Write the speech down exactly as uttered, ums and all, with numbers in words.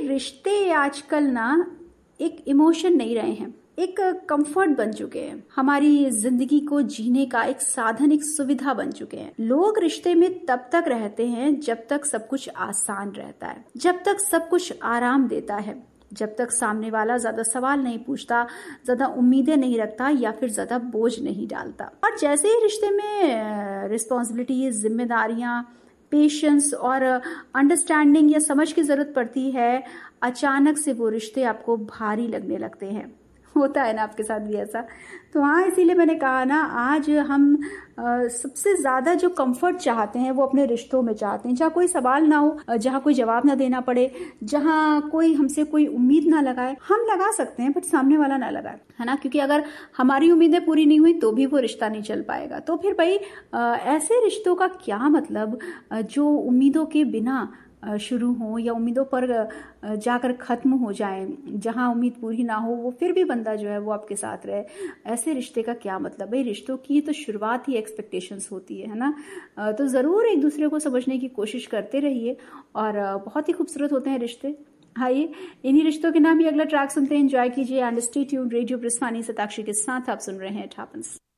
रिश्ते आजकल ना एक इमोशन नहीं रहे हैं, एक कंफर्ट बन चुके हैं। हमारी जिंदगी को जीने का एक साधन, एक सुविधा बन चुके हैं। लोग रिश्ते में तब तक रहते हैं जब तक सब कुछ आसान रहता है, जब तक सब कुछ आराम देता है, जब तक सामने वाला ज्यादा सवाल नहीं पूछता, ज्यादा उम्मीदें नहीं रखता या फिर ज्यादा बोझ नहीं डालता। और जैसे ही रिश्ते में रिस्पॉन्सिबिलिटीज, जिम्मेदारियां, पेशेंस और अंडरस्टैंडिंग या समझ की जरूरत पड़ती है, अचानक से वो रिश्ते आपको भारी लगने लगते हैं। होता है ना आपके साथ भी ऐसा? तो हाँ, इसीलिए मैंने कहा ना, आज हम आ, सबसे ज्यादा जो कंफर्ट चाहते हैं वो अपने रिश्तों में चाहते हैं, जहाँ कोई सवाल ना हो, जहाँ कोई जवाब ना देना पड़े, जहाँ कोई हमसे कोई उम्मीद ना लगाए। हम लगा सकते हैं बट सामने वाला ना लगाए, है ना? क्योंकि अगर हमारी उम्मीदें पूरी नहीं हुई तो भी वो रिश्ता नहीं चल पाएगा। तो फिर भाई आ, ऐसे रिश्तों का क्या मतलब जो उम्मीदों के बिना शुरू हो या उम्मीदों पर जाकर खत्म हो जाए, जहां उम्मीद पूरी ना हो वो फिर भी बंदा जो है वो आपके साथ रहे। ऐसे रिश्ते का क्या मतलब? भाई रिश्तों की तो शुरुआत ही एक्सपेक्टेशंस होती है, है ना? तो जरूर एक दूसरे को समझने की कोशिश करते रहिए और बहुत ही खूबसूरत होते हैं रिश्ते। आइए इन्हीं रिश्तों के नाम ही अगला ट्रैक सुनते हैं, एंजॉय कीजिए। And stay tuned, radio ब्रिस्वानी Satakshi के साथ आप सुन रहे हैं इट हैपेंस।